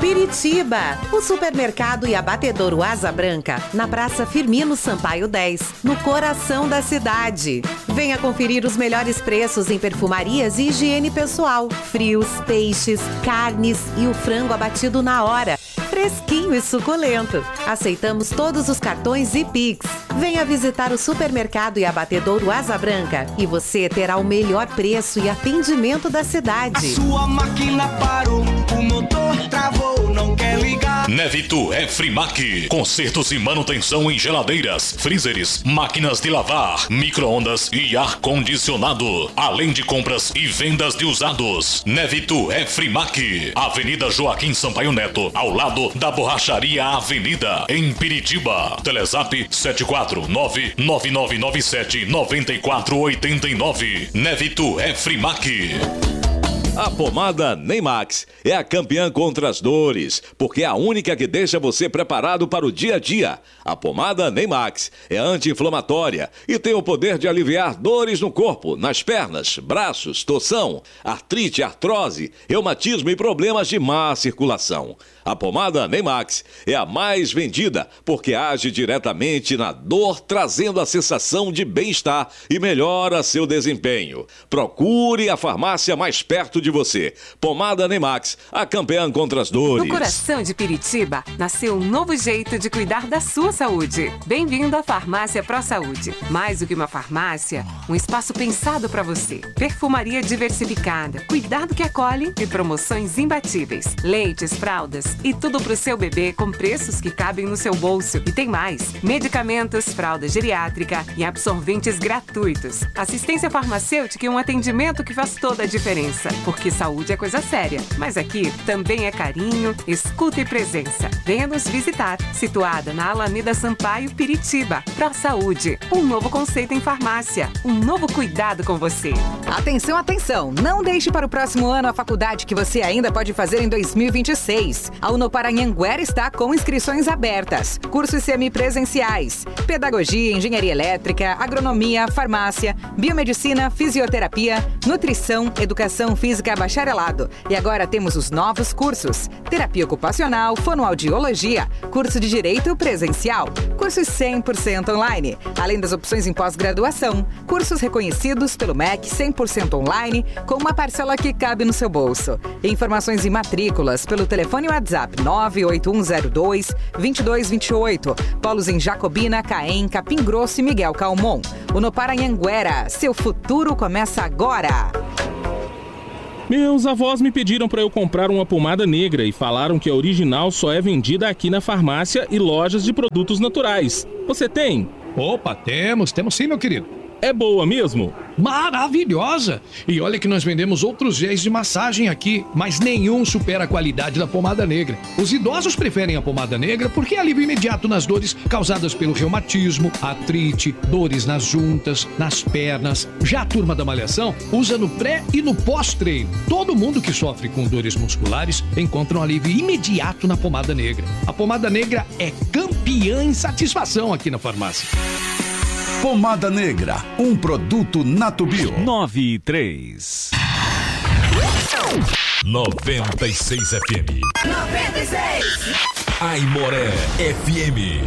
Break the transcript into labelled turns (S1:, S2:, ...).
S1: Piritiba, o supermercado e abatedouro Asa Branca, na Praça Firmino Sampaio 10, no coração da cidade. Venha conferir os melhores preços em perfumarias e higiene pessoal, frios, peixes, carnes e o frango abatido na hora, fresquinho e suculento. Aceitamos todos os cartões e Pix. Venha visitar o supermercado e abatedouro Asa Branca e você terá o melhor preço e atendimento da cidade.
S2: A sua máquina parou, o motor travou, não quer ligar.
S3: Nevito é Frimac. Consertos e manutenção em geladeiras, freezers, máquinas de lavar, micro-ondas e ar-condicionado. Além de compras e vendas de usados. Nevito é Frimac. Avenida Joaquim Sampaio Neto, ao lado da Borracharia Avenida, em Piritiba. Telezap 749-9997-9489. Nevito é Frimac.
S4: A pomada Neymax é a campeã contra as dores, porque é a única que deixa você preparado para o dia a dia. A pomada Neymax é anti-inflamatória e tem o poder de aliviar dores no corpo, nas pernas, braços, torção, artrite, artrose, reumatismo e problemas de má circulação. A pomada Neymax é a mais vendida porque age diretamente na dor, trazendo a sensação de bem-estar e melhora seu desempenho. Procure a farmácia mais perto de você. Pomada Neymax, a campeã contra as dores.
S5: No coração de Piritiba, nasceu um novo jeito de cuidar da sua saúde. Bem-vindo à Farmácia Pro Saúde. Mais do que uma farmácia, um espaço pensado para você. Perfumaria diversificada, cuidado que acolhe e promoções imbatíveis. Leites, fraldas e tudo pro seu bebê com preços que cabem no seu bolso. E tem mais: medicamentos, fralda geriátrica e absorventes gratuitos. Assistência farmacêutica e um atendimento que faz toda a diferença. Porque saúde é coisa séria, mas aqui também é carinho, escuta e presença. Venha nos visitar, situada na Alameda Sampaio, Piritiba. Pro Saúde, um novo conceito em farmácia, um novo cuidado com você.
S6: Atenção, atenção! Não deixe para o próximo ano a faculdade que você ainda pode fazer em 2026. A Unopar Anhanguera está com inscrições abertas. Cursos semipresenciais, pedagogia, engenharia elétrica, agronomia, farmácia, biomedicina, fisioterapia, nutrição, educação física bacharelado. E agora temos os novos cursos: terapia ocupacional, fonoaudiologia, curso de direito presencial, cursos 100% online, além das opções em pós-graduação, cursos reconhecidos pelo MEC 100% online, com uma parcela que cabe no seu bolso. Informações e matrículas pelo telefone WhatsApp 98102-2228. Polos em Jacobina, Caém, Capim Grosso e Miguel Calmon. Unopar Anhanguera, seu futuro começa agora.
S7: Meus avós me pediram para eu comprar uma pomada negra e falaram que a original só é vendida aqui na farmácia e lojas de produtos naturais. Você tem?
S8: Opa, temos sim, meu querido.
S7: É boa mesmo?
S8: Maravilhosa! E olha que nós vendemos outros géis de massagem aqui, mas nenhum supera a qualidade da pomada negra. Os idosos preferem a pomada negra porque é alívio imediato nas dores causadas pelo reumatismo, artrite, dores nas juntas, nas pernas. Já a turma da malhação usa no pré e no pós-treino. Todo mundo que sofre com dores musculares encontra um alívio imediato na pomada negra. A pomada negra é campeã em satisfação aqui na farmácia.
S9: Pomada Negra, um produto Natubio.
S10: 9-3.
S3: 96 FM.
S2: 96!
S3: Aimoré FM.